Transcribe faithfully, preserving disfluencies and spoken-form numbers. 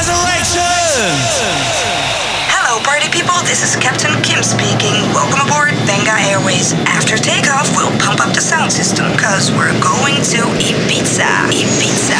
Resurrection! Hello, party people. This is Captain Kim speaking. Welcome aboard Benga Airways. After takeoff, we'll pump up the sound system, because we're going to Ibiza. Ibiza.